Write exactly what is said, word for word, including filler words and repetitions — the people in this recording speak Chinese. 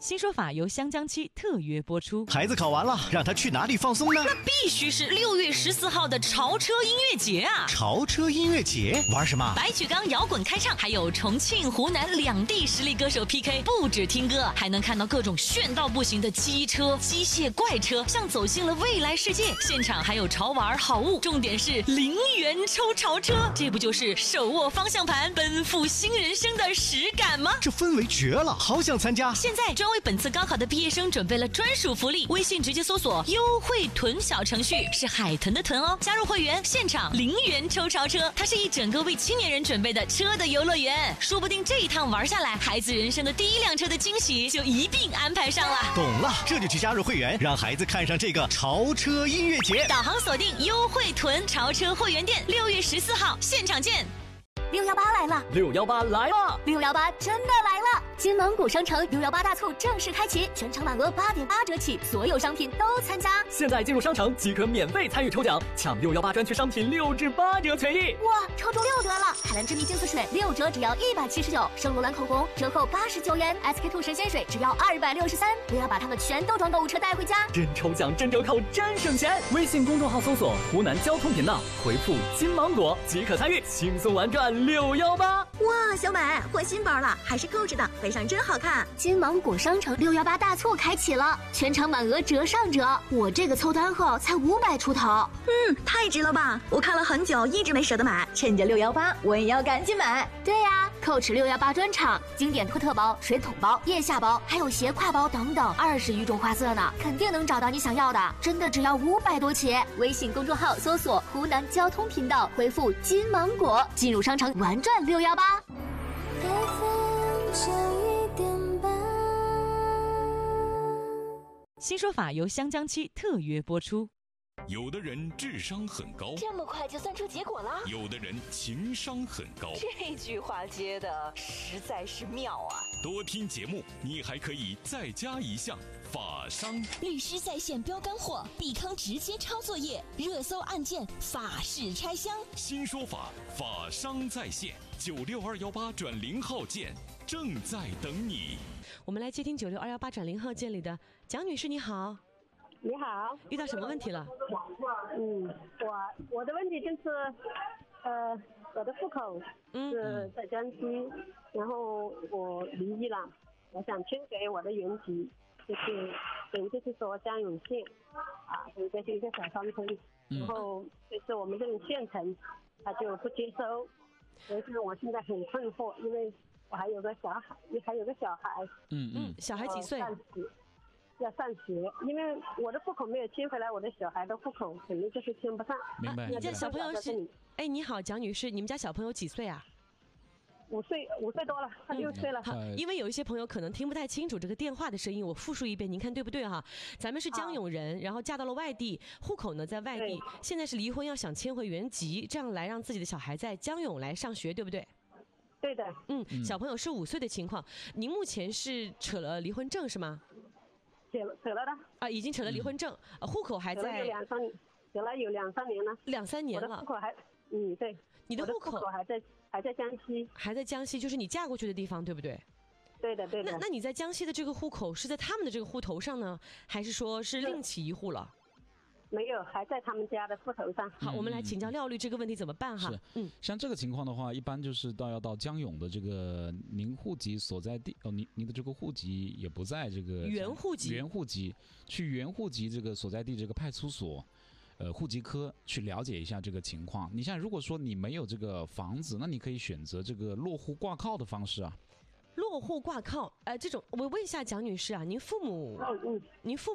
新说法由湘江七特约播出。 孩子考完了，让他去哪里放松呢？ 那必须是六月十四号的潮车音乐节啊！ 潮车音乐节玩什么？ 白举纲摇滚开唱，还有重庆、湖南两地实力歌手 P K， 不止听歌，还能看到各种炫到不行的机车、机械怪车，像走进了未来世界。现场还有潮玩好物，重点是零元抽潮车，这不就是手握方向盘奔赴新人生的实感吗？ 这氛围绝了，好想参加！ 现在专为本次高考的毕业生准备了专属福利，微信直接搜索优惠囤小程序，是海豚的豚哦，加入会员现场零元抽潮车，它是一整个为青年人准备的车的游乐园，说不定这一趟玩下来，孩子人生的第一辆车的惊喜就一并安排上了。 懂了，这就去加入会员，让孩子看上这个潮车音乐节。 导航锁定优惠囤潮车会员店，六月十四号现场见。 六幺八来了， 六幺八来了， 六幺八真的来了！金芒果商城六幺八大促正式开启，全场满额八点八折起，所有商品都参加。 现在进入商城即可免费参与抽奖，抢六幺八专区商品六至八折权益。 哇，抽中六折了！海蓝之谜净丝水六折只要一百七十九，圣罗兰口红折扣八十九元 ，S K two 神仙水只要二百六十三。不要把它们全都装购物车带回家， 真抽奖真折扣真省钱！微信公众号搜索湖南交通频道，回复金芒果即可参与，轻松玩转六幺八。 哇，小美换新包了，还是购置的，背上真好看。 金芒果商城六幺八大促开启了，全场满额折上折，我这个凑单后才五百出头。 嗯，太值了吧！我看了很久，一直没舍得买，趁着六幺八，我也要赶紧买。 对呀、啊，蔻驰六幺八专场，经典托特包、水桶包、腋下包，还有斜挎包等等，二十余种花色呢，肯定能找到你想要的。真的只要五百多起。微信公众号搜索湖南交通频道，回复金芒果，进入商城玩转六幺八。 新说法由湘江七特约播出。 有的人智商很高， 这么快就算出结果了？ 有的人情商很高， 这句话接的实在是妙啊！ 多听节目，你还可以再加一项法商。 律师在线标干货，币康直接抄作业，热搜案件法式拆箱。 新说法，法商在线，九六二幺八转零号键正在等你。 我们来接听九六二幺八转零号键里的蒋女士，你好。 你好， 遇到什么问题了？ 嗯，我我的问题就是，呃，我的户口是在江西，嗯、然后我离异了，我想迁给我的原籍，就是等于就是说江永县，啊，等于就是一个小山村，然后就是我们这种县城，他就不接收，所以说我现在很困惑，因为我还有个小孩，还有个小孩， 嗯嗯，小孩几岁？ 要上学，因为我的户口没有迁回来，我的小孩的户口肯定就是迁不上。 明白。你家小朋友是？哎，你好，蒋女士，你们家小朋友几岁啊？ 五岁，五岁多了，快六岁了。 好，因为有一些朋友可能听不太清楚这个电话的声音，我复述一遍，您看对不对哈？咱们是江永人，然后嫁到了外地，户口呢在外地，现在是离婚，要想迁回原籍，这样来让自己的小孩在江永来上学，对不对？ 对的。 嗯，小朋友是五岁的情况，您目前是扯了离婚证是吗？ 扯了扯了的啊，已经扯了离婚证，呃，户口还在。 有两三年，扯了有两三年了。 两三年了。 我的户口还，嗯，对。 你的户口还在还在江西。 还在江西，就是你嫁过去的地方，对不对？ 对的，对的。 那那你在江西的这个户口是在他们的这个户头上呢，还是说是另起一户了？ 没有，还在他们家的户头上。 好，我们来请教廖律这个问题怎么办哈？ 是，嗯，像这个情况的话，一般就是到要到江永的这个您户籍所在地哦，您您的这个户籍也不在这个原户籍， 原户籍去原户籍这个所在地这个派出所，呃，户籍科去了解一下这个情况。你像如果说你没有这个房子，那你可以选择这个落户挂靠的方式啊。 落户挂靠，呃，这种我问一下蒋女士啊，您父母， 嗯嗯， 您父